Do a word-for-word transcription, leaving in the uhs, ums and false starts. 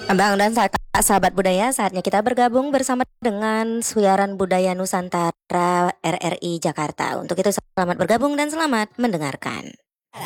Abang dan sa- sahabat budaya, saatnya kita bergabung bersama dengan Siaran Budaya Nusantara R R I Jakarta. Untuk itu selamat bergabung dan selamat mendengarkan.